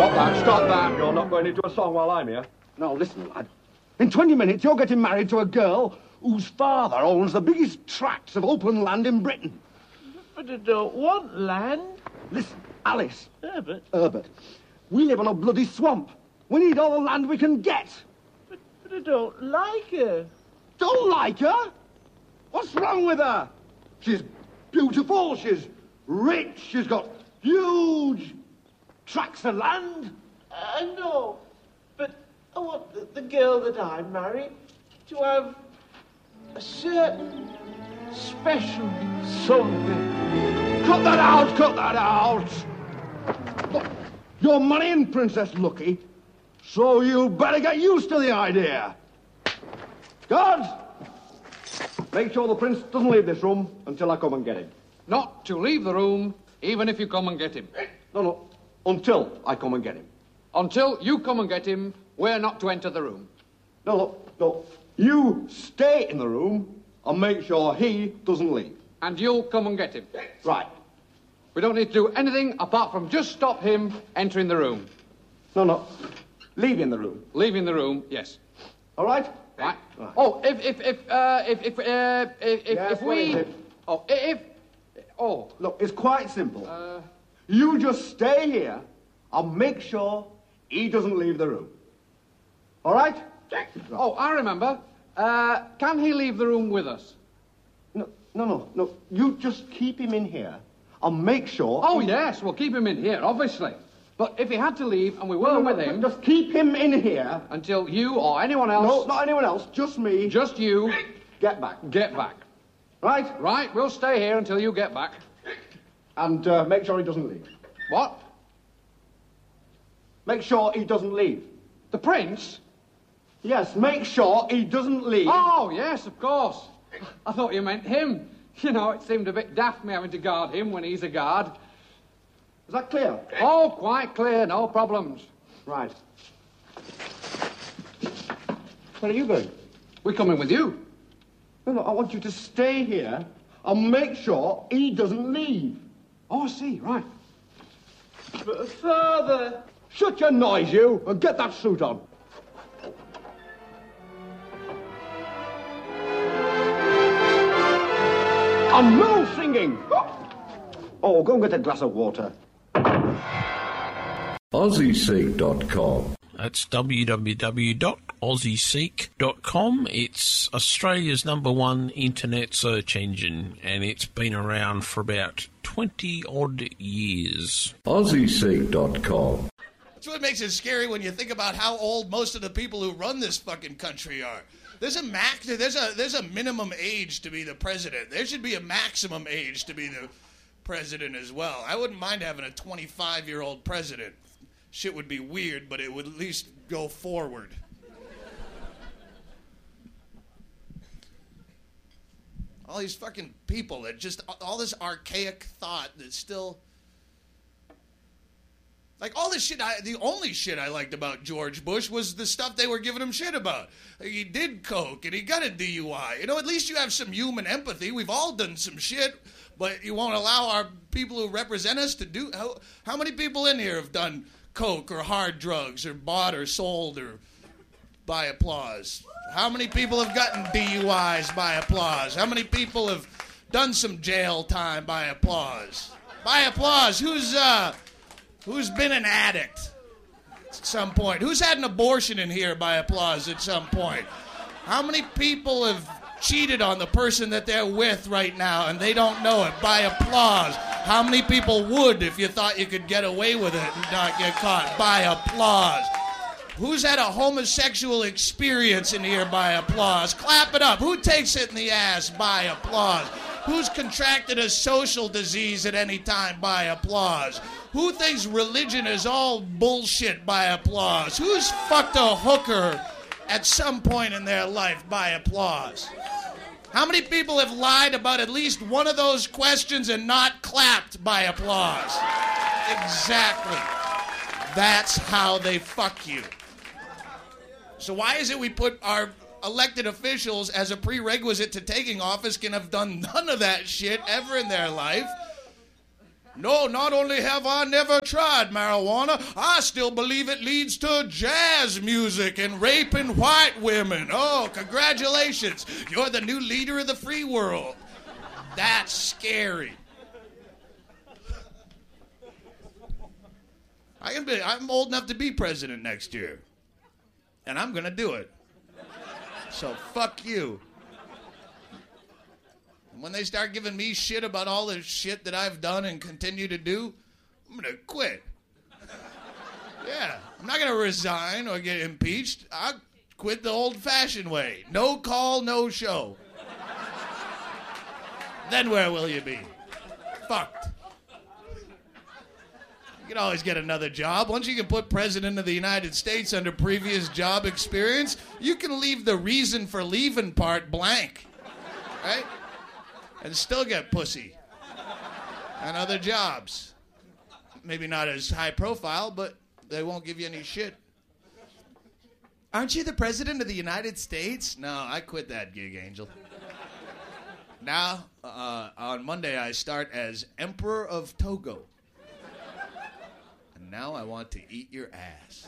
Stop that. You're not going into a song while I'm here. Now, listen, lad. In 20 minutes, you're getting married to a girl whose father owns the biggest tracts of open land in Britain. But I don't want land. Listen, Alice. Herbert. We live on a bloody swamp. We need all the land we can get. But I don't like her. Don't like her? What's wrong with her? She's beautiful, she's rich, she's got huge tracts of land. I know, but I want the girl that I marry to have a certain special something. Cut that out! Look, you're marrying Princess Lucky, so you better get used to the idea. Guards, make sure the prince doesn't leave this room until I come and get him. Not to leave the room, even if you come and get him. No, until I come and get him. Until you come and get him, we're not to enter the room. No. You stay in the room and make sure he doesn't leave. And you'll come and get him. Right. We don't need to do anything apart from just stop him entering the room. No. Leaving the room. Leaving the room, yes. All right? Right. Oh, if we... Look, it's quite simple. You just stay here and make sure he doesn't leave the room. All right? Oh, I remember. Can he leave the room with us? No. You just keep him in here and make sure... Oh, yes, we'll keep him in here, obviously. But if he had to leave and we were with him... Just keep him in here. Until you or anyone else... No, not anyone else, just me. Just you. Get back. Get back. Right? Right, we'll stay here until you get back. And make sure he doesn't leave. What? Make sure he doesn't leave. The prince? Yes, make sure he doesn't leave. Oh, yes, of course. I thought you meant him. You know, it seemed a bit daft me having to guard him when he's a guard. Is that clear? Oh, quite clear, no problems. Right. Where are you going? We're coming with you. No, I want you to stay here and make sure he doesn't leave. Oh, I see, right. But Father... Shut your noise, you, and get that suit on. And no singing! Oh, go and get a glass of water. AussieSeek.com. That's www.aussieseek.com. It's Australia's #1 internet search engine, and it's been around for about 20-odd years. AussieSeek.com. That's what makes it scary when you think about how old most of the people who run this fucking country are. There's a minimum age to be the president. There should be a maximum age to be the president as well. I wouldn't mind having a 25-year-old president. Shit would be weird, but it would at least go forward. All these fucking people that just, all this archaic thought that's still... Like, all this shit, the only shit I liked about George Bush was the stuff they were giving him shit about. Like, he did coke, and he got a DUI. You know, at least you have some human empathy. We've all done some shit, but you won't allow our people who represent us to do... How many people in here have done coke or hard drugs or bought or sold or by applause? How many people have gotten DUIs by applause? How many people have done some jail time by applause? By applause, who's been an addict at some point? Who's had an abortion in here by applause at some point? How many people have cheated on the person that they're with right now and they don't know it by applause? How many people would if you thought you could get away with it and not get caught by applause? Who's had a homosexual experience in here by applause? Clap it up. Who takes it in the ass by applause? Who's contracted a social disease at any time by applause? Who thinks religion is all bullshit by applause? Who's fucked a hooker at some point in their life by applause? How many people have lied about at least one of those questions and not clapped by applause? Exactly. That's how they fuck you. So why is it we put our elected officials as a prerequisite to taking office can have done none of that shit ever in their life? No, not only have I never tried marijuana, I still believe it leads to jazz music and raping white women. Oh, congratulations. You're the new leader of the free world. That's scary. I'm old enough to be president next year. And I'm going to do it. So fuck you. When they start giving me shit about all the shit that I've done and continue to do, I'm going to quit. Yeah, I'm not going to resign or get impeached. I'll quit the old-fashioned way. No call, no show. Then where will you be? Fucked. You can always get another job. Once you can put President of the United States under previous job experience, you can leave the reason for leaving part blank. Right? And still get pussy and other jobs. Maybe not as high profile, but they won't give you any shit. Aren't you the president of the United States? No, I quit that gig, Angel. Now, on Monday, I start as Emperor of Togo. And now I want to eat your ass.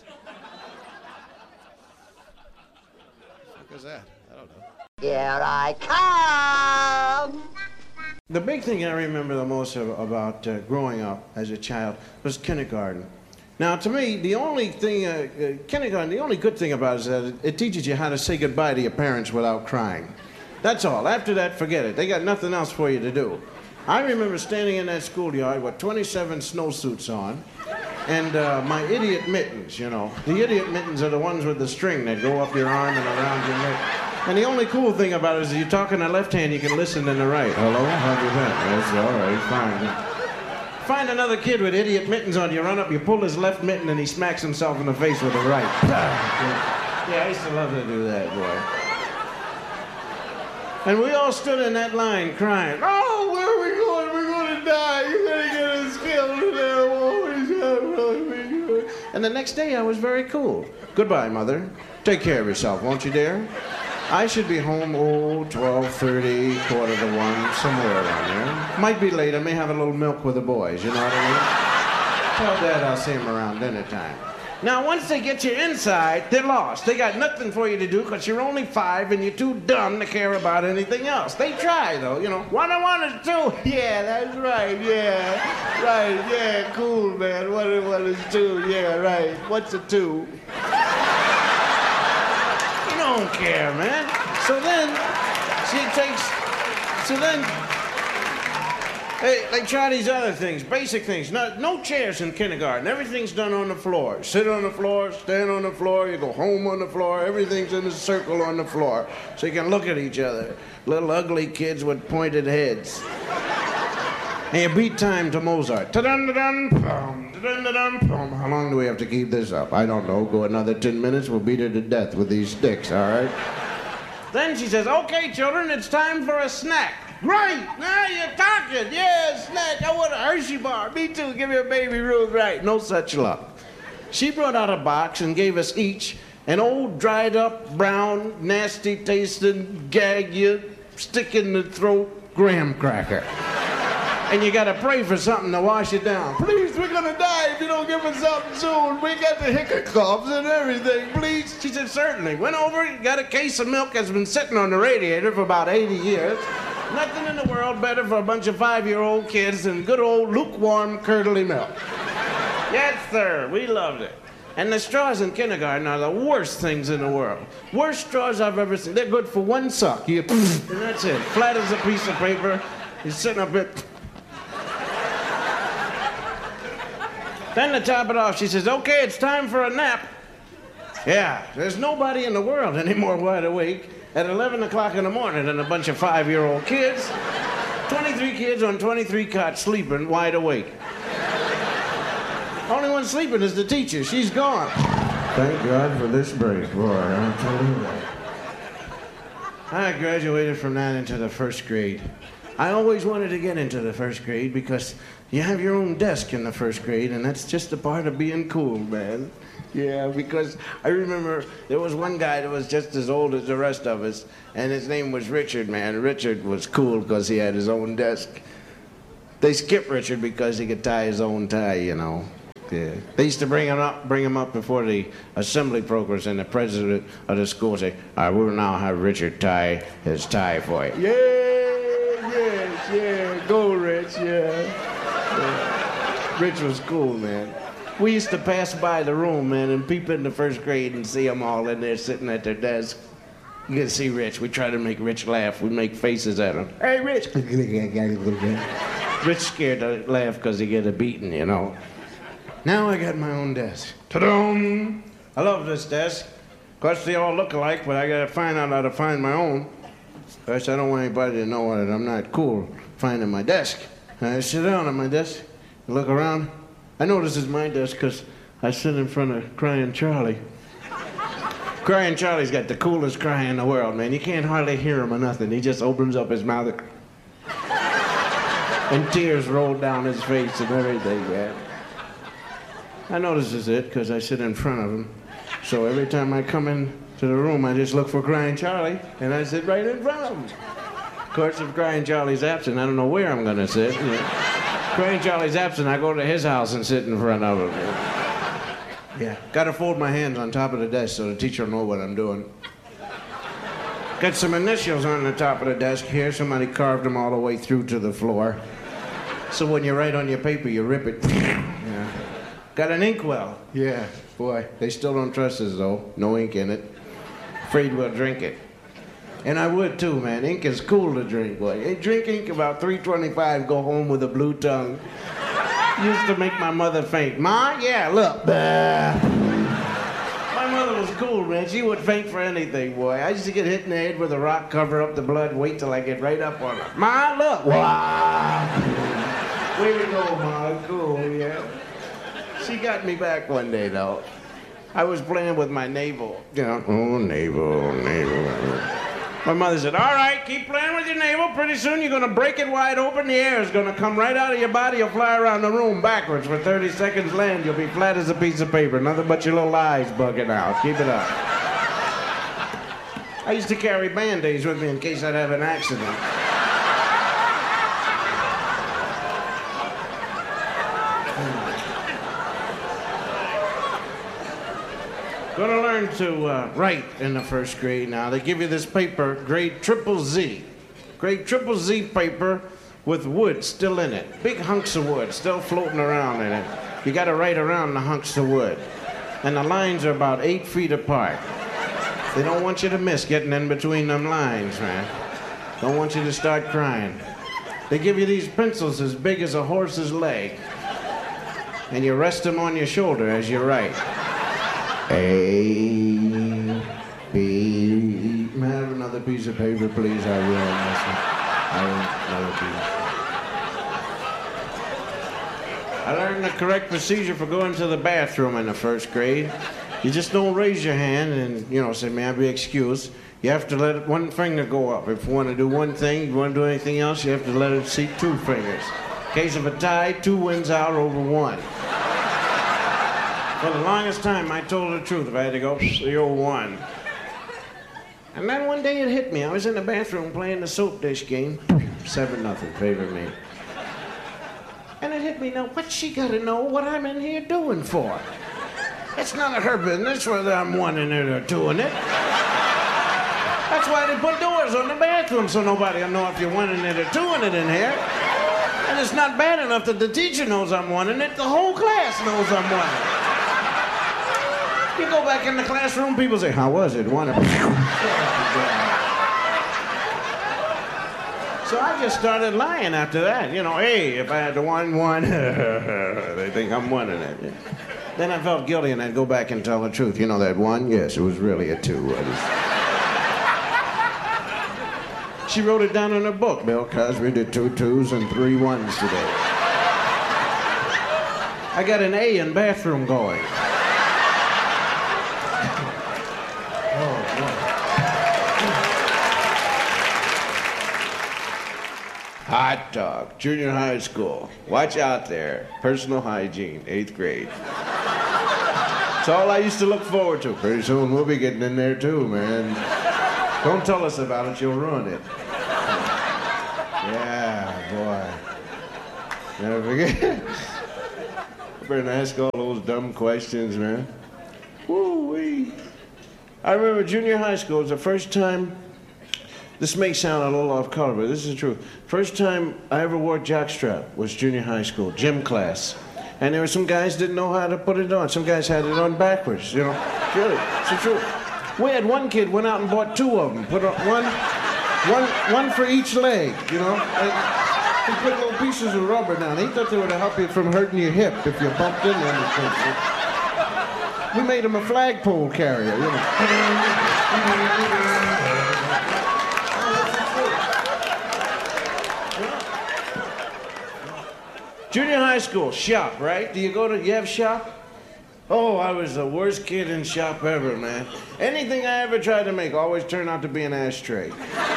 What was that? I don't know. Here I come! The big thing I remember the most about growing up as a child was kindergarten. Now, to me, the only thing, kindergarten, the only good thing about it is that it teaches you how to say goodbye to your parents without crying. That's all. After that, forget it. They got nothing else for you to do. I remember standing in that schoolyard with 27 snowsuits on and my idiot mittens, you know. The idiot mittens are the ones with the string that go up your arm and around your neck. And the only cool thing about it is you talk in the left hand, you can listen in the right. Hello? How'd you think? That's all right, fine. Find another kid with idiot mittens on, you run up, you pull his left mitten, and he smacks himself in the face with the right. Yeah, I used to love to do that, boy. And we all stood in that line crying, oh, where are we going? We're going to die. You're going to get us killed in there. And the next day I was very cool. Goodbye, Mother. Take care of yourself, won't you, dear? I should be home, 12:30, 1:45, somewhere around there. Might be late. I may have a little milk with the boys, you know what I mean? Tell Dad I'll see him around dinner time. Now, once they get you inside, they're lost. They got nothing for you to do because you're only 5 and you're too dumb to care about anything else. They try, though, you know. 1 and 1 is 2. Yeah, that's right, yeah. Right, yeah, cool, man. 1 and 1 is 2. Yeah, right. What's a 2? Don't care, man. So then they try these other things, basic things. No chairs in kindergarten. Everything's done on the floor. Sit on the floor, stand on the floor, you go home on the floor. Everything's in a circle on the floor so you can look at each other. Little ugly kids with pointed heads. And you beat time to Mozart. Ta-dun-da-dun-pum, ta-dun-da-dun-pum. How long do we have to keep this up? I don't know. Go another 10 minutes. We'll beat her to death with these sticks, all right? Then she says, okay, children, it's time for a snack. Great! Now you're talking. Yeah, snack. I want a Hershey bar. Me too. Give me a Baby Ruth. Right. No such luck. She brought out a box and gave us each an old, dried-up, brown, nasty-tasting, gag-you, stick-in-the-throat graham cracker. And you gotta pray for something to wash it down. Please, we're gonna die if you don't give us something soon. We got the hiccups and everything, please. She said, certainly. Went over, got a case of milk that's been sitting on the radiator for about 80 years. Nothing in the world better for a bunch of 5-year-old kids than good old lukewarm, curdly milk. Yes, sir, we loved it. And the straws in kindergarten are the worst things in the world. Worst straws I've ever seen. They're good for one suck. And that's it. Flat as a piece of paper. You're sitting up there. Then to top it off, she says, okay, it's time for a nap. Yeah, there's nobody in the world anymore wide awake at 11 o'clock in the morning than a bunch of 5-year-old kids. 23 kids on 23 cots sleeping wide awake. Only one sleeping is the teacher. She's gone. Thank God for this break, boy. I'll tell you that. I graduated from that into the first grade. I always wanted to get into the first grade because you have your own desk in the first grade, and that's just a part of being cool, man. Yeah, because I remember there was one guy that was just as old as the rest of us, and his name was Richard, man. Richard was cool because he had his own desk. They skipped Richard because he could tie his own tie, you know. Yeah. They used to bring him up before the assembly programs, and the president of the school say, "I will now have Richard tie his tie for you." Yeah, go Rich, yeah. Rich was cool, man. We used to pass by the room, man, and peep in the first grade and see them all in there sitting at their desk. You can see Rich. We try to make Rich laugh. We make faces at him. Hey, Rich. Rich scared to laugh because he get a beating, you know. Now I got my own desk. Ta-dum! I love this desk. Of course, they all look alike, but I got to find out how to find my own. Of course, I don't want anybody to know that I'm not cool finding my desk. I sit down on my desk and look around. I know this is my desk because I sit in front of Crying Charlie. Crying Charlie's got the coolest cry in the world, man. You can't hardly hear him or nothing. He just opens up his mouth and tears roll down his face and everything, man. I know this is it because I sit in front of him. So every time I come into the room, I just look for Crying Charlie, and I sit right in front of him. Of course, if Crying Charlie's absent, I don't know where I'm going to sit. You know. Crying Charlie's absent, I go to his house and sit in front of him. Yeah, got to fold my hands on top of the desk so the teacher will know what I'm doing. Got some initials on the top of the desk here. Somebody carved them all the way through to the floor. So when you write on your paper, you rip it. Yeah. Got an inkwell. Yeah, boy, they still don't trust us, though. No ink in it. Afraid we'll drink it. And I would, too, man. Ink is cool to drink, boy. Hey, drink ink about 3:25, go home with a blue tongue. Used to make my mother faint. Ma, yeah, look. My mother was cool, man. She would faint for anything, boy. I used to get hit in the head with a rock, cover up the blood, wait till I get right up on her. Ma, look. Wow. Way to go, Ma. Cool, yeah. She got me back one day, though. I was playing with my navel. You know, oh, navel. My mother said, all right, keep playing with your navel. Pretty soon you're going to break it wide open. The air is going to come right out of your body. You'll fly around the room backwards. For 30 seconds, land. You'll be flat as a piece of paper. Nothing but your little eyes bugging out. Keep it up. I used to carry Band-Aids with me in case I'd have an accident. Going to learn to write in the first grade now. They give you this paper, grade triple Z. Grade triple Z paper with wood still in it. Big hunks of wood still floating around in it. You got to write around the hunks of wood. And the lines are about 8 feet apart. They don't want you to miss getting in between them lines, man. Don't want you to start crying. They give you these pencils as big as a horse's leg. And you rest them on your shoulder as you write. A, B. May I have another piece of paper, please? I will. Another piece. I learned the correct procedure for going to the bathroom in the first grade. You just don't raise your hand and, say, may I be excused? You have to let one finger go up. If you want to do one thing, you want to do anything else, you have to let it see 2 fingers. In case of a tie, 2 wins out over 1. For the longest time, I told the truth. If I had to go, you're 1. And then one day it hit me. I was in the bathroom playing the soap dish game. 7-0, favor me. And it hit me, now, what's she got to know what I'm in here doing for? It's none of her business whether I'm 1 in it or 2 in it. That's why they put doors on the bathroom so nobody will know if you're 1 in it or 2 in it in here. And it's not bad enough that the teacher knows I'm 1 in it. The whole class knows I'm 1 in it. You go back in the classroom, people say, how was it? 1 in it. So I just started lying after that. Hey, if I had the 1, they think I'm 1 in it. Then I felt guilty and I'd go back and tell the truth. You know that 1? Yes, it was really a 2. She wrote it down in her book. Bill Cosby did 2 2s and 3 1s today. I got an A in bathroom going. Hot dog, junior high school. Watch out there. Personal hygiene, 8th grade. It's all I used to look forward to. Pretty soon we'll be getting in there too, man. Don't tell us about it, you'll ruin it. Yeah, boy. Never forget. Better ask all those dumb questions, man. Woo-wee. I remember junior high school was the first time, this may sound a little off color, but this is true. First time I ever wore jockstrap was junior high school, gym class. And there were some guys didn't know how to put it on. Some guys had it on backwards, you know. Really, it's true. We had one kid went out and bought 2 of them. Put on one for each leg, you know. And he put little pieces of rubber down. He thought they would help you from hurting your hip if you bumped into anything. We made him a flagpole carrier, you know. Junior high school, shop, right? Do you have shop? Oh, I was the worst kid in shop ever, man. Anything I ever tried to make always turned out to be an ashtray.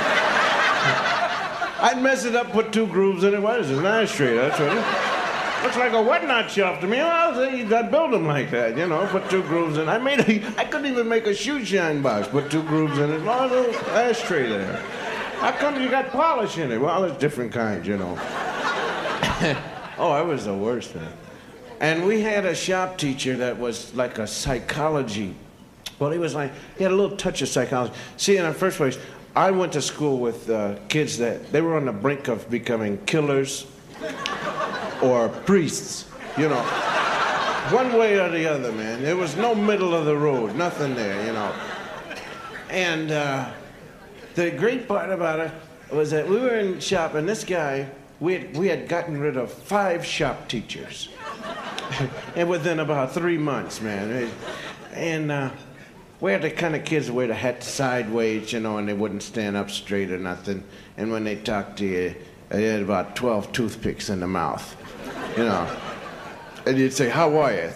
I'd mess it up, put 2 grooves in it. What is it? An ashtray, that's what it is. Looks like a whatnot shop to me. Well, I'd build them like that, you know, put 2 grooves in. I couldn't even make a shoe shine box, put 2 grooves in it. Oh, little ashtray there. How come you got polish in it? Well, there's different kinds, you know. Oh, I was the worst, man. And we had a shop teacher that was like a psychology. Well, he had a little touch of psychology. See, in the first place, I went to school with kids that, they were on the brink of becoming killers or priests, you know. One way or the other, man. There was no middle of the road, nothing there, you know. And the great part about it was that we were in shop, and this guy, we had gotten rid of 5 shop teachers. And within about 3 months, man. And we had the kind of kids that wear the hat sideways, you know, and they wouldn't stand up straight or nothing. And when they talked to you, they had about 12 toothpicks in the mouth, you know. And you'd say, how are you?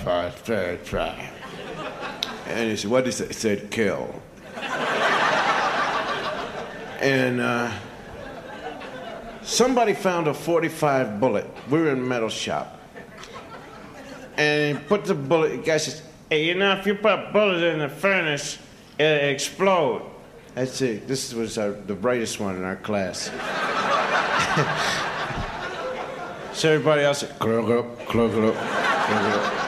And he said, what did he say? He said, kill. And somebody found a .45 bullet. We were in a metal shop. And he put the bullet, the guy says, hey, you know, if you put a bullet in the furnace, it'll explode. That's it. This was the brightest one in our class. So everybody else said, clog it up, clog it up, clog it up.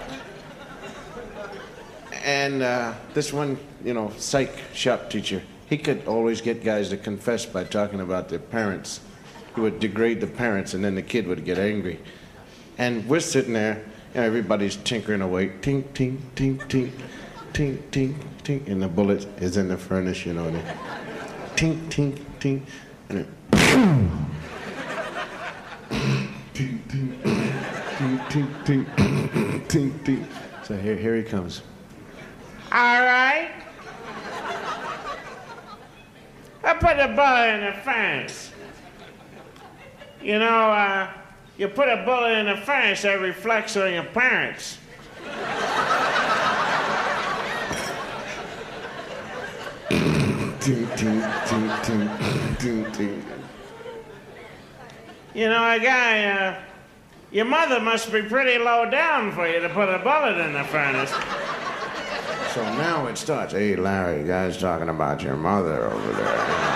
And this one, you know, psych shop teacher, he could always get guys to confess by talking about their parents. He would degrade the parents, and then the kid would get angry. And we're sitting there, you know, everybody's tinkering away. Tink, tink, tink, tink, tink, tink, tink. And the bullet is in the furnace, you know. And tink, tink, tink. And it... tink, tink, tink, tink, tink, tink, tink. So here he comes. All right. I put a bullet in the furnace. You know, you put a bullet in the furnace that reflects on your parents. You know, a guy, your mother must be pretty low down for you to put a bullet in the furnace. So now it starts. Hey, Larry, you guys talking about your mother over there.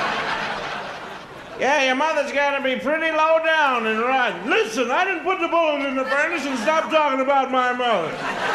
Yeah, your mother's got to be pretty low down and rotten. Listen, I didn't put the bullet in the furnace, and stop talking about my mother.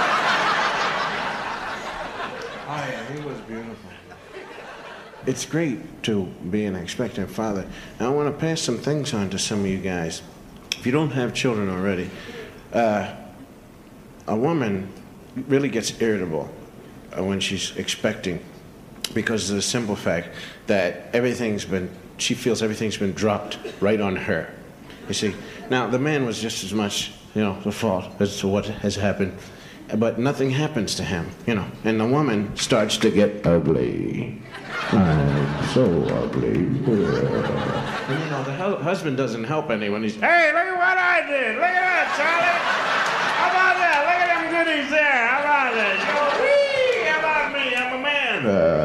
Oh, yeah, he was beautiful. It's great to be an expectant father. Now, I want to pass some things on to some of you guys. If you don't have children already, a woman really gets irritable when she's expecting because of the simple fact that she feels everything's been dropped right on her. You see, now the man was just as much, you know, the fault as to what has happened, but nothing happens to him, you know, and the woman starts to get ugly. I'm so ugly. And, you know, the husband doesn't help anyone. He's, hey, look at what I did. Look at that, Charlie. How about that? Look at them goodies there. How about that? Whee! How about me? I'm a man.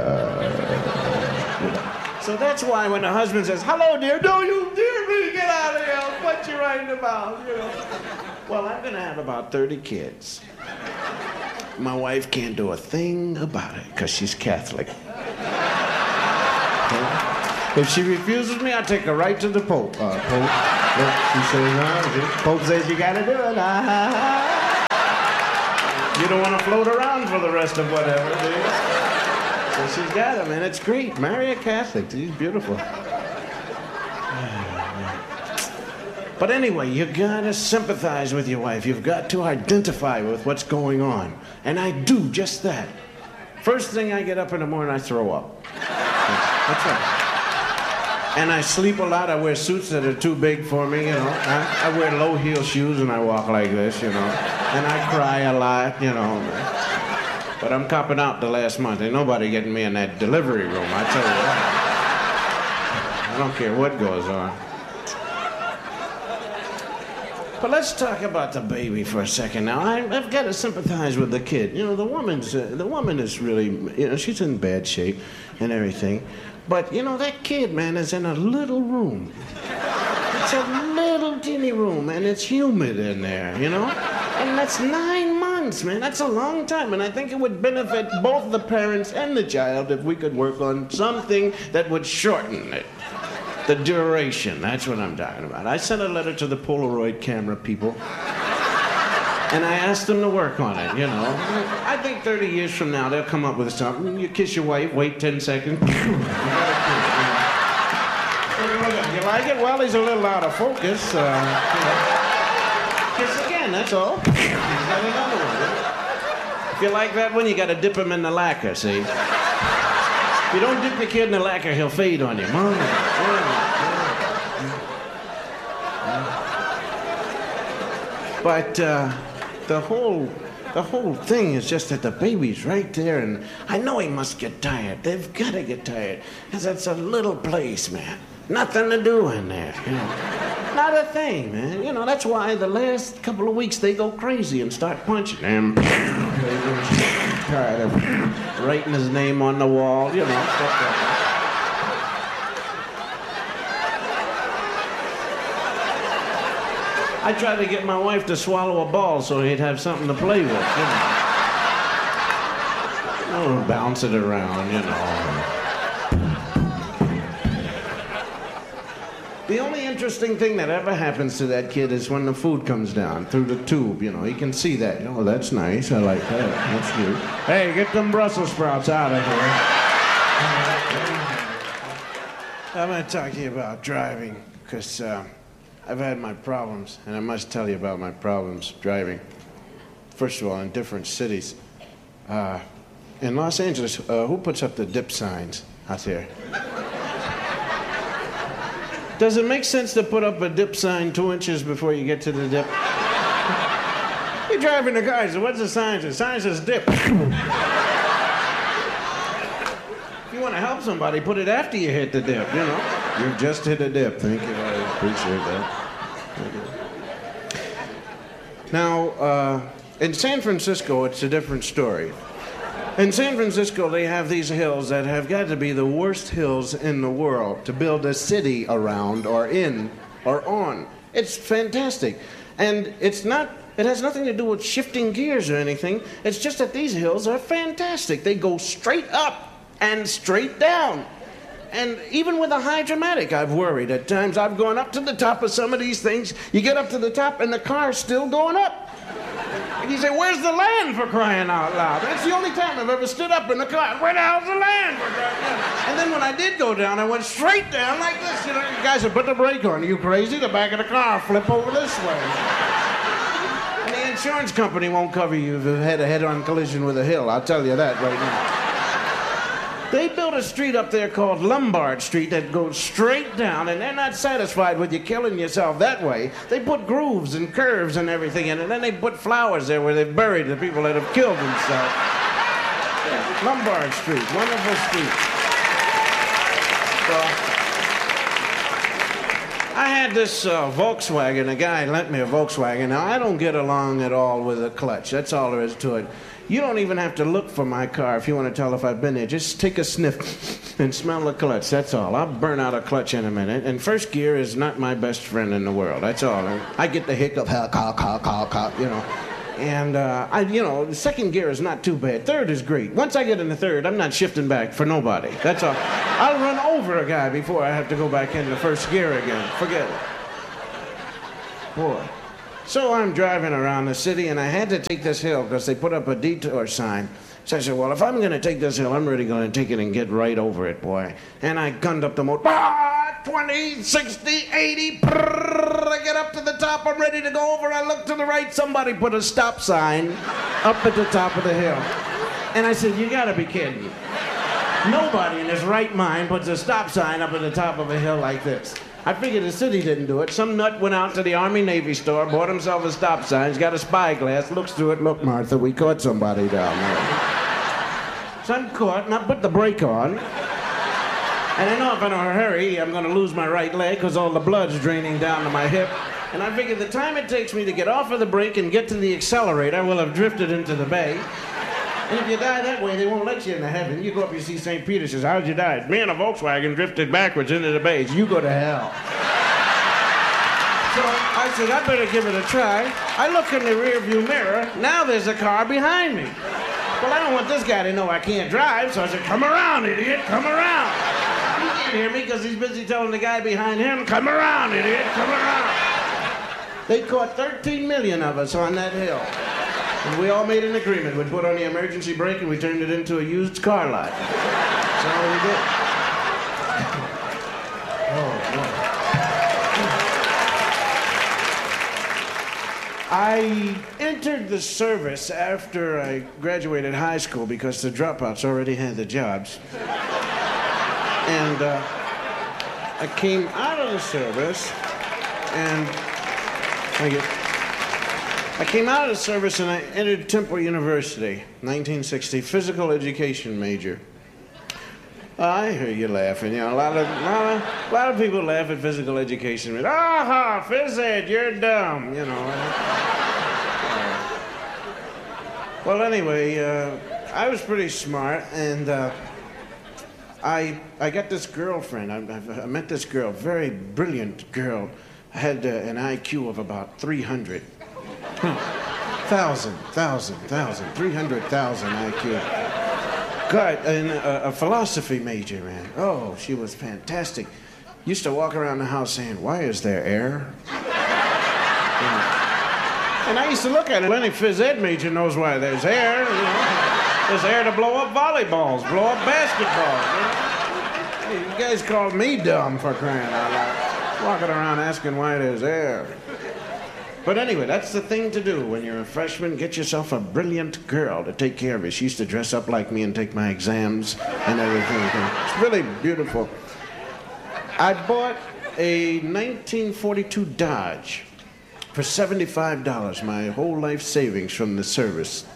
So that's why when the husband says, hello, dear, don't you dare me, get out of here, I'll punch you right in the mouth, you know. Well, I'm going to have about 30 kids. My wife can't do a thing about it because she's Catholic. Okay? If she refuses me, I take her right to the Pope. Pope, look, she says, no. Pope says you gotta do it. You don't want to float around for the rest of whatever, do you? So she's got him, and it's great. Marry a Catholic. She's beautiful. But anyway, you gotta sympathize with your wife. You've got to identify with what's going on. And I do just that. First thing I get up in the morning, I throw up. That's right. And I sleep a lot. I wear suits that are too big for me, you know. I wear low heel shoes and I walk like this, you know. And I cry a lot, you know. But I'm copping out the last month. Ain't nobody getting me in that delivery room, I tell you what. I don't care what goes on. But let's talk about the baby for a second now. I've got to sympathize with the kid. You know, the woman is really, you know, she's in bad shape and everything. But, you know, that kid, man, is in a little room. It's a little teeny room, and it's humid in there, you know? And that's 9 months, man. That's a long time. And I think it would benefit both the parents and the child if we could work on something that would shorten it. The duration, that's what I'm talking about. I sent a letter to the Polaroid camera people. And I asked them to work on it, you know. I think 30 years from now, they'll come up with something. You kiss your wife, wait 10 seconds. You like it? Well, he's a little out of focus. You know. Kiss again, that's all. He's got another one. If you like that one, you got to dip him in the lacquer, see? If you don't dip the kid in the lacquer, he'll fade on you. But the whole thing is just that the baby's right there, and I know he must get tired. They've got to get tired, because it's a little place, man. Nothing to do in there, you know. Not a thing, man. You know, that's why the last couple of weeks they go crazy and start punching him. Tired of writing his name on the wall, you know. I tried to get my wife to swallow a ball so he'd have something to play with, you know. Oh, bounce it around, you know. The only interesting thing that ever happens to that kid is when the food comes down through the tube, you know. He can see that. Oh, that's nice. I like that. That's good. Hey, get them Brussels sprouts out of here. I'm going to talk to you about driving, because I've had my problems, and I must tell you about my problems driving. First of all, in different cities. In Los Angeles, who puts up the dip signs out there? Does it make sense to put up a dip sign 2 inches before you get to the dip? You're driving the car, so what's the sign say? The sign says dip. If you want to help somebody, put it after you hit the dip, you know. You've just hit a dip. Thank you. I appreciate that. Now, in San Francisco, it's a different story. In San Francisco, they have these hills that have got to be the worst hills in the world to build a city around or in or on. It's fantastic. And it has nothing to do with shifting gears or anything. It's just that these hills are fantastic. They go straight up and straight down. And even with a high dramatic, I've worried. At times I've gone up to the top of some of these things. You get up to the top and the car's still going up. And you say, where's the land, for crying out loud? That's the only time I've ever stood up in the car. Where the hell's the land, for crying out loud? And then when I did go down, I went straight down like this. You know, you guys have put the brake on. Are you crazy? The back of the car flip over this way. And the insurance company won't cover you if you've had a head-on collision with a hill. I'll tell you that right now. They built a street up there called Lombard Street that goes straight down, and they're not satisfied with you killing yourself that way. They put grooves and curves and everything in it, and then they put flowers there where they've buried the people that have killed themselves. Yeah, Lombard Street, wonderful street. So, I had this Volkswagen. A guy lent me a Volkswagen. Now, I don't get along at all with a clutch. That's all there is to it. You don't even have to look for my car if you want to tell if I've been there. Just take a sniff and smell the clutch. That's all. I'll burn out a clutch in a minute. And first gear is not my best friend in the world. That's all. I get the hiccup, you know. And, the second gear is not too bad. Third is great. Once I get in the third, I'm not shifting back for nobody. That's all. I'll run over a guy before I have to go back into first gear again. Forget it. Boy. So I'm driving around the city, and I had to take this hill because they put up a detour sign. So I said, well, if I'm going to take this hill, I'm really going to take it and get right over it, boy. And I gunned up the motor. 20, 60, 80. I get up to the top. I'm ready to go over. I look to the right. Somebody put a stop sign up at the top of the hill. And I said, you got to be kidding me. Nobody in his right mind puts a stop sign up at the top of a hill like this. I figured the city didn't do it. Some nut went out to the Army-Navy store, bought himself a stop sign. He's got a spyglass, looks through it. Look, Martha, we caught somebody down there. So I'm caught, and I put the brake on. And I know if I'm in a hurry, I'm going to lose my right leg because all the blood's draining down to my hip. And I figured the time it takes me to get off of the brake and get to the accelerator, I will have drifted into the bay. And if you die that way, they won't let you into heaven. You go up, you see St. Peter, says, how'd you die? Me and a Volkswagen drifted backwards into the bay. You go to hell. So I said, I better give it a try. I look in the rearview mirror. Now there's a car behind me. Well, I don't want this guy to know I can't drive, so I said, come around, idiot, come around. He can't hear me because he's busy telling the guy behind him, come around, idiot, come around. They caught 13 million of us on that hill. And we all made an agreement. We'd put on the emergency brake and we turned it into a used car lot. That's all we did. Oh, boy. I entered the service after I graduated high school because the dropouts already had the jobs. And I came out of the service and I came out of the service and I entered Temple University, 1960, physical education major. I hear you laughing. You know, a lot of people laugh at physical education. Aha, phys ed, you're dumb. You know. Well, anyway, I was pretty smart, and I got this girlfriend. I met this girl, very brilliant girl. I had an IQ of about 300. 300,000 IQ. God, and a philosophy major, man. Oh, she was fantastic. Used to walk around the house saying, why is there air? And I used to look at her. Any phys ed major knows why there's air. You know? There's air to blow up volleyballs, blow up basketballs. You know? You guys called me dumb for crying out loud. Walking around asking why there's air. But anyway, that's the thing to do when you're a freshman. Get yourself a brilliant girl to take care of you. She used to dress up like me and take my exams and everything. It's really beautiful. I bought a 1942 Dodge for $75, my whole life savings from the service.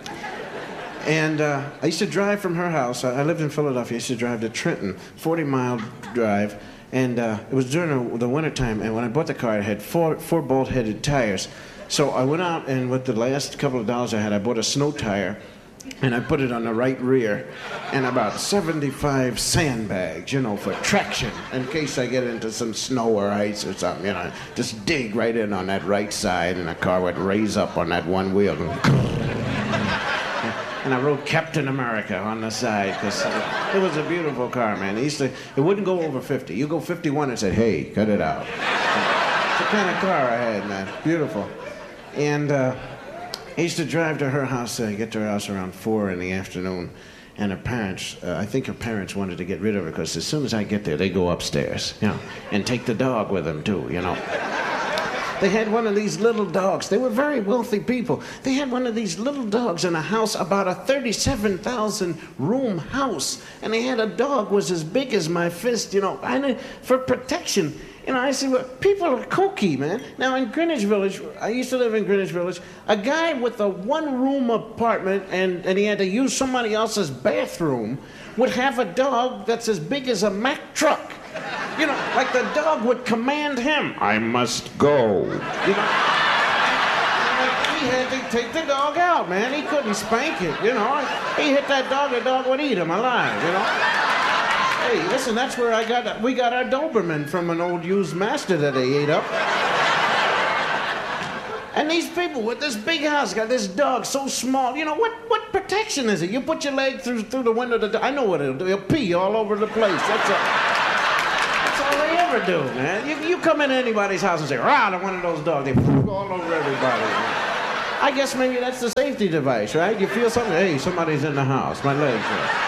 And I used to drive from her house. I lived in Philadelphia. I used to drive to Trenton, 40-mile drive. And it was during the wintertime, and when I bought the car, it had four bolt-headed tires. So I went out, and with the last couple of dollars I had, I bought a snow tire, and I put it on the right rear, and about 75 sandbags, you know, for traction, in case I get into some snow or ice or something, you know. Just dig right in on that right side, and the car would raise up on that one wheel. And I wrote Captain America on the side because it was a beautiful car, man. It wouldn't go over 50. You go 51 and said, hey, cut it out. It's the kind of car I had, man. Beautiful. And I used to drive to her house, get to her house around 4 in the afternoon. And her parents, I think her parents wanted to get rid of her because as soon as I get there, they go upstairs, you know, and take the dog with them too, you know. They had one of these little dogs. They were very wealthy people. They had one of these little dogs in a house, about a 37,000 room house. And they had a dog was as big as my fist, you know, and for protection. You know, I said, well, people are kooky, man. Now, in Greenwich Village, I used to live in Greenwich Village, a guy with a one-room apartment and he had to use somebody else's bathroom would have a dog that's as big as a Mack truck. You know, like the dog would command him, I must go. You know? He had to take the dog out, man. He couldn't spank it, you know. He hit that dog, the dog would eat him alive, you know. Hey, listen, that's where we got our Doberman from an old used master that they ate up. And these people with this big house got this dog so small. You know, what protection is it? You put your leg through the window of the door. I know what it'll do. It'll pee all over the place. That's all they ever do, man. You come into anybody's house and say, rah, to one of those dogs. They poop all over everybody. I guess maybe that's the safety device, right? You feel something, hey, somebody's in the house. My legs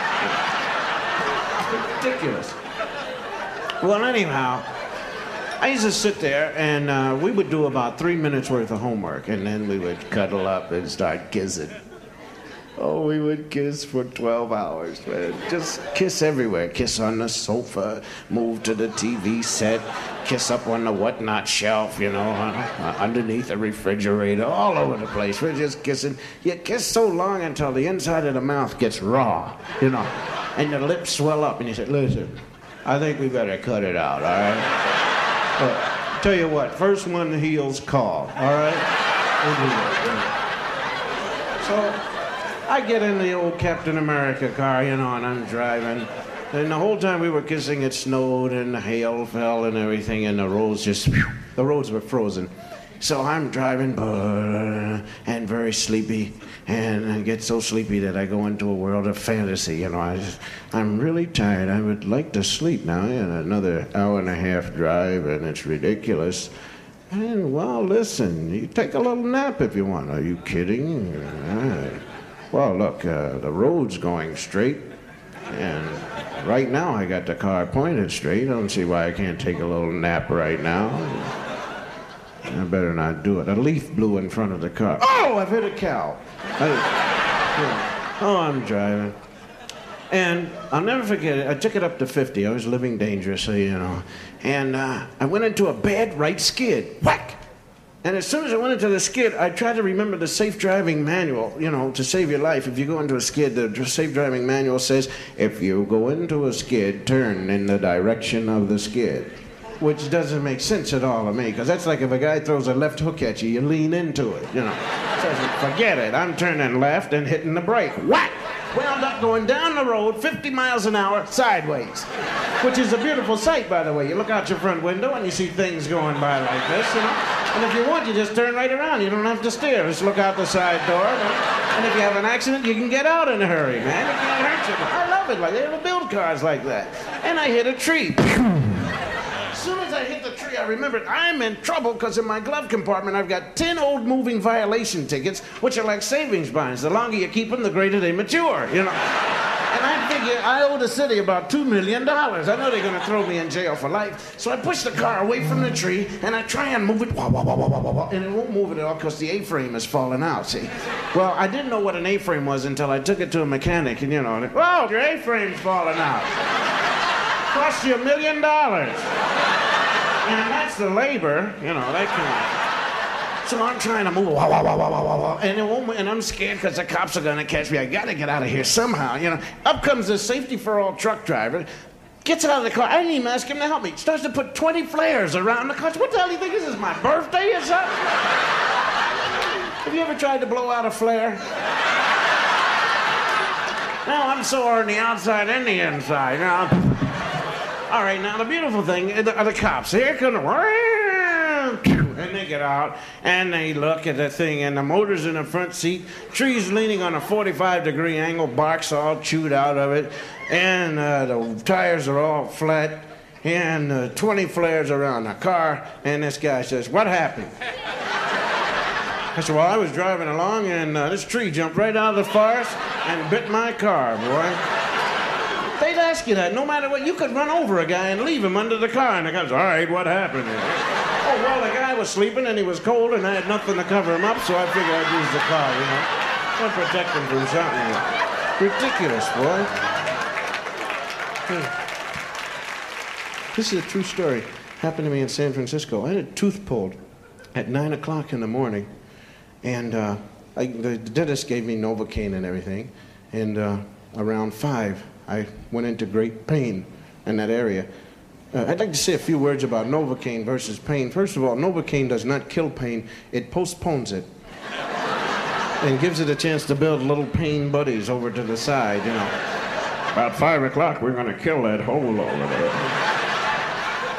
are... It's ridiculous. Well, anyhow... I used to sit there, and we would do about 3 minutes worth of homework, and then we would cuddle up and start kissing. Oh, we would kiss for 12 hours, man. Just kiss everywhere. Kiss on the sofa, move to the TV set, kiss up on the whatnot shelf, you know, underneath the refrigerator, all over the place. We're just kissing. You kiss so long until the inside of the mouth gets raw, you know, and the lips swell up, and you say, listen, I think we better cut it out, all right? Tell you what, first one heals call, all right? So I get in the old Captain America car, you know, and I'm driving. And the whole time we were kissing, it snowed and the hail fell and everything, and the roads were frozen. So I'm driving and very sleepy, and I get so sleepy that I go into a world of fantasy. You know, I'm really tired. I would like to sleep now. And another hour and a half drive, and it's ridiculous. And, well, listen, you take a little nap if you want. Are you kidding? Well, look, the road's going straight, and right now I got the car pointed straight. I don't see why I can't take a little nap right now. I better not do it. A leaf blew in front of the car. Oh, I've hit a cow. I'm driving. And I'll never forget it. I took it up to 50. I was living dangerously, you know. And I went into a bad right skid. Whack! And as soon as I went into the skid, I tried to remember the safe driving manual, you know, to save your life. If you go into a skid, the safe driving manual says, if you go into a skid, turn in the direction of the skid. Which doesn't make sense at all to me, because that's like if a guy throws a left hook at you, you lean into it, you know. So I said, forget it, I'm turning left and hitting the brake. Whack! Wound up going down the road 50 miles an hour sideways, which is a beautiful sight, by the way. You look out your front window and you see things going by like this, you know. And if you want, you just turn right around. You don't have to steer. Just look out the side door. And if you have an accident, you can get out in a hurry, man. It can't hurt you. I love it. Like, they don't build cars like that. And I hit a tree. As soon as I hit the tree, I remembered I'm in trouble because in my glove compartment, I've got 10 old moving violation tickets, which are like savings bonds. The longer you keep them, the greater they mature, you know. And I figure I owe the city about $2 million. I know they're going to throw me in jail for life. So I push the car away from the tree, and I try and move it, and it won't move at all because the A-frame has fallen out, see. Well, I didn't know what an A-frame was until I took it to a mechanic, and, you know, whoa, your A-frame's falling out. Cost you $1 million. And that's the labor, you know, that kind of... So I'm trying to move, and it won't, and I'm scared because the cops are going to catch me. I got to get out of here somehow, you know. Up comes the safety for all truck driver, gets out of the car. I didn't even ask him to help me. Starts to put 20 flares around the car. What the hell do you think this is, my birthday or something? Have you ever tried to blow out a flare? No, I'm sore on the outside and the inside, you know. All right, now the beautiful thing are the cops. Here come and they get out and they look at the thing, and the motor's in the front seat, tree's leaning on a 45-degree angle, bark's all chewed out of it, and the tires are all flat, and 20 flares around the car, and this guy says, "What happened?" I said, "Well, I was driving along, and this tree jumped right out of the forest and bit my car, boy." They'd ask you that, no matter what. You could run over a guy and leave him under the car, and the guy says, "All right, what happened?" Oh, well, the guy was sleeping, and he was cold, and I had nothing to cover him up, so I figured I'd use the car, you know. I'd protect him from something. Ridiculous, boy. This is a true story. Happened to me in San Francisco. I had a tooth pulled at 9 o'clock in the morning, and the dentist gave me Novocaine and everything, and around 5, I went into great pain in that area. I'd like to say a few words about Novocaine versus pain. First of all, Novocaine does not kill pain. It postpones it. And gives it a chance to build little pain buddies over to the side, you know. About 5 o'clock, we're going to kill that hole over there.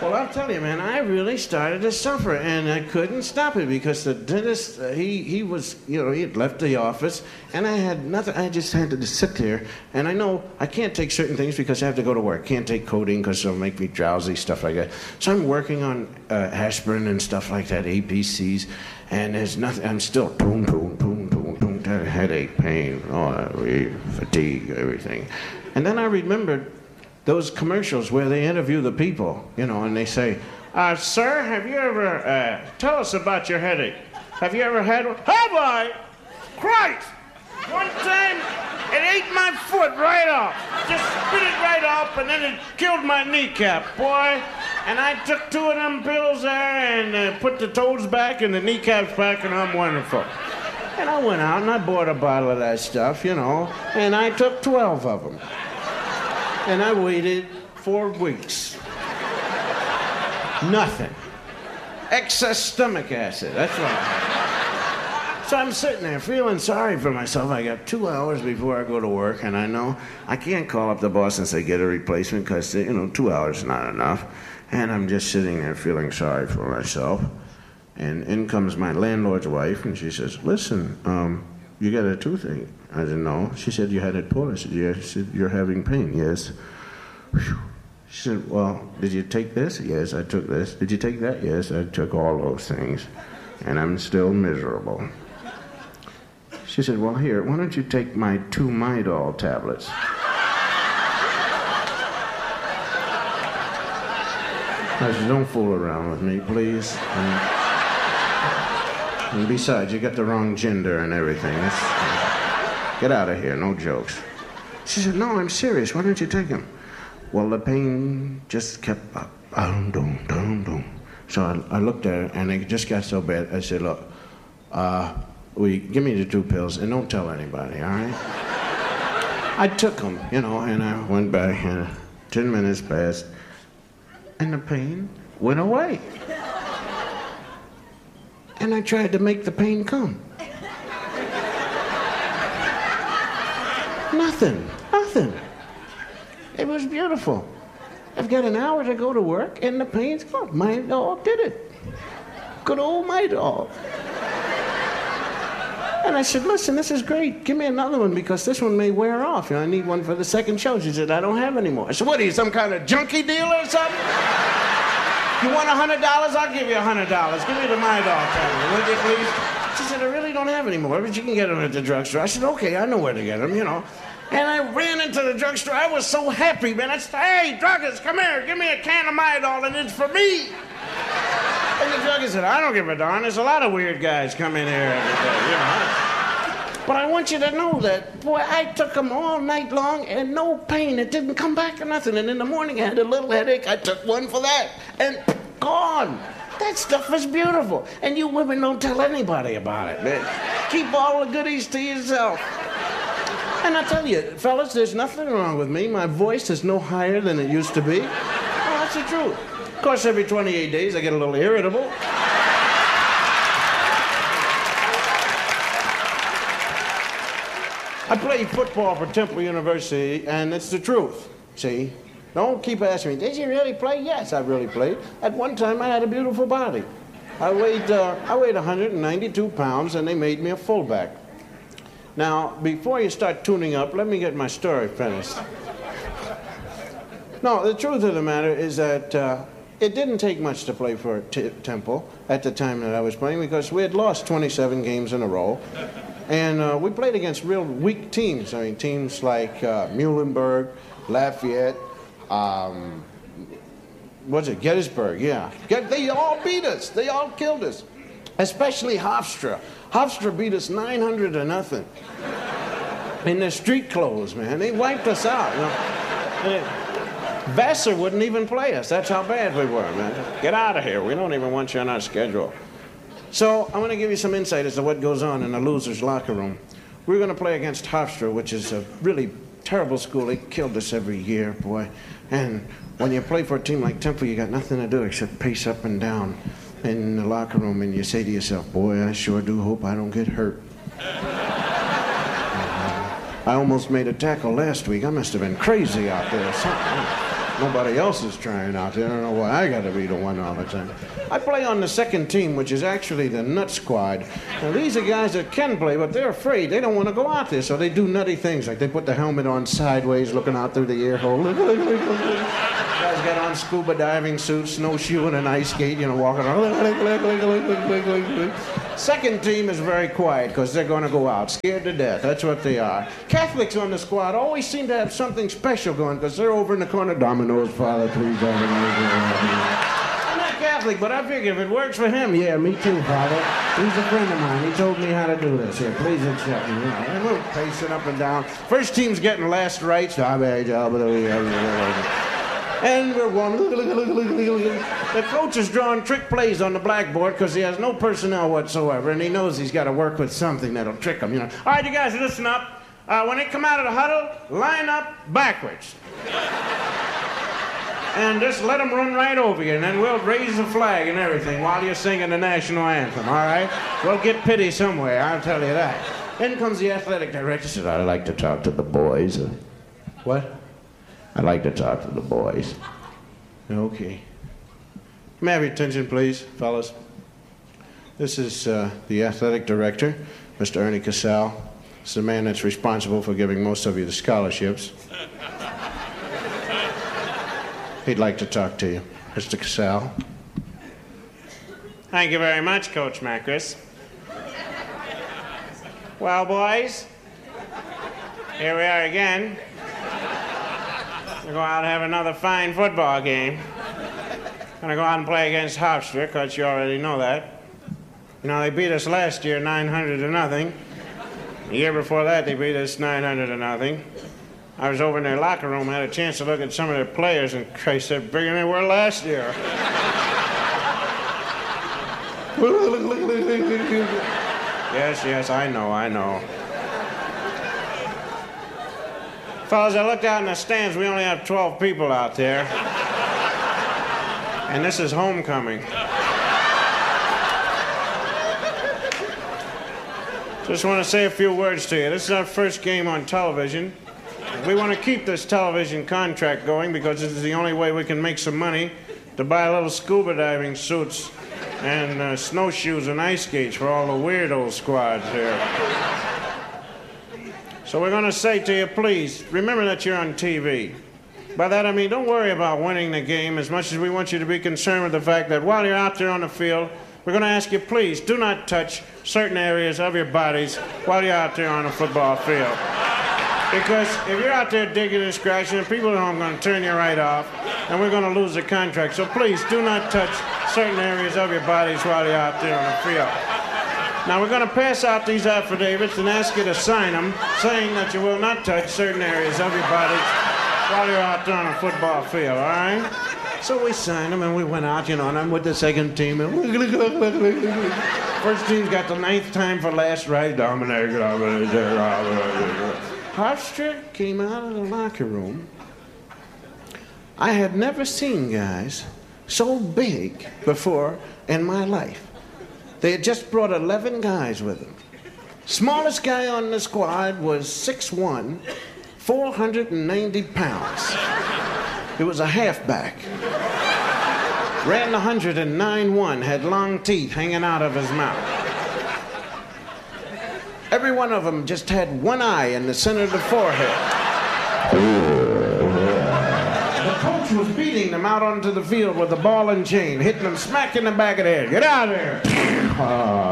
Well, I'll tell you, man, I really started to suffer, and I couldn't stop it because the dentist, he was, you know, he had left the office, and I had nothing. I just had to sit there, and I know I can't take certain things because I have to go to work. Can't take codeine because it'll make me drowsy, stuff like that. So I'm working on aspirin and stuff like that, APCs, and there's nothing. I'm still boom, headache, pain, fatigue, everything. And then I remembered those commercials where they interview the people, you know, and they say, sir, have you ever, tell us about your headache. Have you ever had one? Have I? Christ! One time, it ate my foot right off. Just spit it right off, and then it killed my kneecap, boy. And I took 2 of them pills there and put the toes back and the kneecaps back, and I'm wonderful. And I went out and I bought a bottle of that stuff, you know, and I took 12 of them. And I waited 4 weeks. Nothing. Excess stomach acid, that's right. So I'm sitting there feeling sorry for myself. I got 2 hours before I go to work, and I know I can't call up the boss and say, get a replacement, because, you know, 2 hours is not enough. And I'm just sitting there feeling sorry for myself. And in comes my landlord's wife, and she says, listen, you got a toothache. I didn't know. She said, you had it pulled. I said, yes. She said, you're having pain. Yes. Whew. She said, well, did you take this? Yes, I took this. Did you take that? Yes, I took all those things. And I'm still miserable. She said, well, here, why don't you take my 2 Midol tablets? I said, don't fool around with me, please. And besides, you got the wrong gender and everything. Get out of here, no jokes. She said, no, I'm serious. Why don't you take them? Well, the pain just kept up. So I looked at her, and it just got so bad. I said, look, give me the 2 pills, and don't tell anybody, all right? I took them, you know, and I went back, and 10 minutes passed, and the pain went away. And I tried to make the pain come. Nothing. It was beautiful. I've got an hour to go to work, and the pain's gone. Midol did it. Good old Midol. And I said, listen, this is great. Give me another one, because this one may wear off. You know, I need one for the second show. She said, I don't have any more. I said, what are you, some kind of junkie dealer or something? You want $100? I'll give you $100. Give me the Midol tablet, would you please? She said, I really don't have any more, but you can get them at the drugstore. I said, okay, I know where to get them, you know. And I ran into the drugstore. I was so happy, man. I said, hey, druggist, come here. Give me a can of Midol, and it's for me. And the druggist said, I don't give a darn. There's a lot of weird guys come in here every day, you know. But I want you to know that, boy, I took them all night long, and no pain. It didn't come back or nothing. And in the morning, I had a little headache. I took one for that, and gone. That stuff is beautiful. And you women don't tell anybody about it, man. Keep all the goodies to yourself. And I tell you, fellas, there's nothing wrong with me. My voice is no higher than it used to be. Oh, that's the truth. Of course, every 28 days, I get a little irritable. I played football for Temple University, and it's the truth, see? Don't keep asking me, did you really play? Yes, I really played. At one time, I had a beautiful body. I weighed 192 pounds, and they made me a fullback. Now, before you start tuning up, let me get my story finished. No, the truth of the matter is that it didn't take much to play for Temple at the time that I was playing, because we had lost 27 games in a row. And we played against real weak teams. I mean, teams like Muhlenberg, Lafayette, Gettysburg, yeah. They all beat us. They all killed us. Especially Hofstra. Hofstra beat us 900-0. In their street clothes, man. They wiped us out, you know. Vassar wouldn't even play us. That's how bad we were, man. Get out of here. We don't even want you on our schedule. So I'm going to give you some insight as to what goes on in the loser's locker room. We're going to play against Hofstra, which is a really terrible school. They killed us every year, boy. And when you play for a team like Temple, you got nothing to do except pace up and down in the locker room, and you say to yourself, boy, I sure do hope I don't get hurt. I almost made a tackle last week. I must have been crazy out there or something. Nobody else is trying out there. I don't know why I got to be the one all the time. I play on the second team, which is actually the Nut Squad. Now, these are guys that can play, but they're afraid. They don't want to go out there, so they do nutty things, like they put the helmet on sideways, looking out through the ear hole. Guys got on scuba diving suits, snowshoeing and ice skate, walking around. Second team is very quiet, because they're going to go out, scared to death. That's what they are. Catholics on the squad always seem to have something special going, because they're over in the corner. Dominoes, Father, please, Dominoes. I'm not Catholic, but I figure if it works for him, yeah, me too, Father. He's a friend of mine. He told me how to do this. Here, please accept me. And we're pacing up and down. First team's getting last rites. And we're one. The coach is drawing trick plays on the blackboard because he has no personnel whatsoever, and he knows he's got to work with something that'll trick him. All right, you guys, listen up. When they come out of the huddle, line up backwards. And just let them run right over you, and then we'll raise the flag and everything while you're singing the national anthem, all right? We'll get pity somewhere, I'll tell you that. Then comes the athletic director, said, I'd like to talk to the boys. What? I'd like to talk to the boys. Okay. May I have your attention, please, fellas? This is the athletic director, Mr. Ernie Casal. This is the man that's responsible for giving most of you the scholarships. He'd like to talk to you. Mr. Casal. Thank you very much, Coach Macris. Well, boys, here we are again. We're going out and have another fine football game. Gonna go out and play against Hofstra, because you already know that. They beat us last year 900-0. The year before that, they beat us 900-0. I was over in their locker room, had a chance to look at some of their players, and Christ, they're bigger than they were last year. Yes, I know. Fellas, I looked out in the stands. We only have 12 people out there. And this is homecoming. Just want to say a few words to you. This is our first game on television. We want to keep this television contract going because this is the only way we can make some money to buy little scuba diving suits and snowshoes and ice skates for all the weirdo squads here. So we're going to say to you, please, remember that you're on TV. By that I mean, don't worry about winning the game as much as we want you to be concerned with the fact that while you're out there on the field, we're going to ask you, please, do not touch certain areas of your bodies while you're out there on the football field. Because if you're out there digging and scratching, people at home are going to turn you right off, and we're going to lose the contract. So please, do not touch certain areas of your bodies while you're out there on the field. Now, we're going to pass out these affidavits and ask you to sign them, saying that you will not touch certain areas of your bodies while you're out there on a football field, all right? So we signed them, and we went out, and I'm with the second team. First team's got the 9th time for last right. Hofstra came out of the locker room. I had never seen guys so big before in my life. They had just brought 11 guys with them. Smallest guy on the squad was 6'1", 490 pounds. It was a halfback. Ran 109-1, had long teeth hanging out of his mouth. Every one of them just had one eye in the center of the forehead. The coach was beating them out onto the field with the ball and chain, hitting them smack in the back of the head. Get out of there! Go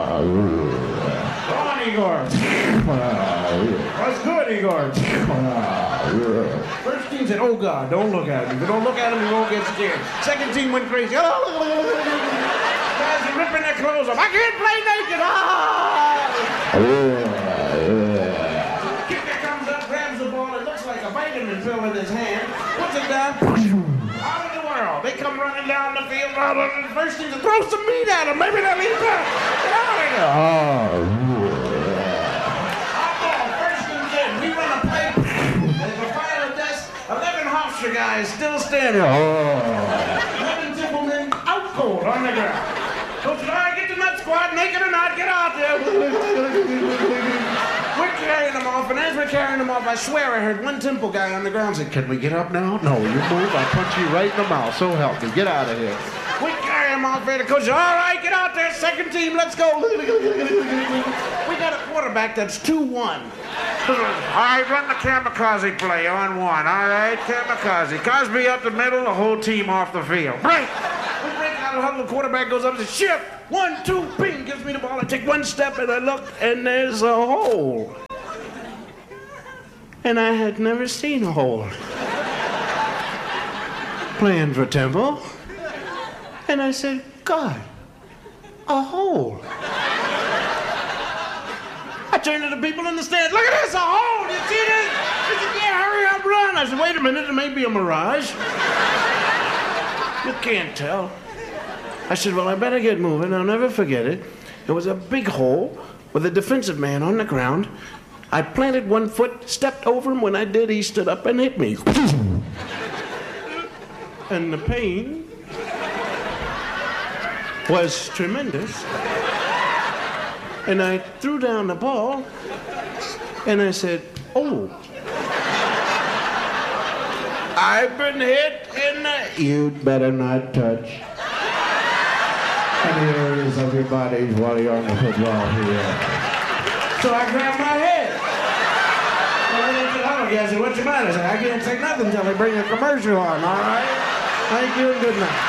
on, Igor. What's good, Igor? First team said, oh, God, don't look at him. If you don't look at him, you won't get scared. Second team went crazy. Guys are ripping their clothes off. I can't play naked. Kicker comes up, grabs the ball. It looks like a vitamin pill in his hand. Puts it down. Out of the world. They come running down the field. The first team to throw some meat at them. Maybe they'll eat that. Get out of here. First team's in. We run a play. There's a pile of dust. 11 Hofstra guys still standing. 11 Templemen out cold on the ground. Coach said, all right, get the Nut Squad, naked or not, get out there. We're carrying them off, and as we're carrying him off, I swear I heard one Temple guy on the ground say, "Can we get up now?" "No, you move, I'll punch you right in the mouth. So help me. Get out of here." We carry him off, and the coach says, "All right, get out there, second team, let's go." We got a quarterback that's 2-1. All right, run the kamikaze play on 1. All right, kamikaze. Cosby up the middle, the whole team off the field. Break! We break out of the huddle, the quarterback goes up and says, "Shift! 1, 2, ping!" Gives me the ball. I take one step and I look, and there's a hole. And I had never seen a hole. Playing for Temple. And I said, "God, a hole." I turned to the people in the stands. "Look at this, a hole! You see this?" They said, "Yeah, hurry up, run." I said, "Wait a minute, it may be a mirage." You can't tell. I said, "Well, I better get moving. I'll never forget it. It was a big hole with a defensive man on the ground. I planted one foot, stepped over him. When I did, he stood up and hit me. And the pain was tremendous. And I threw down the ball, and I said, "Oh, I've been hit in the..." "You'd better not touch any areas of your body while you're on the football here." So I grabbed my head. And I went to the huddle guy. I said, "What's the matter?" I said, "I can't say nothing until they bring a commercial on, all right? Thank you and good night."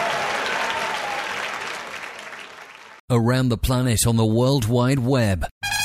Around the planet on the World Wide Web.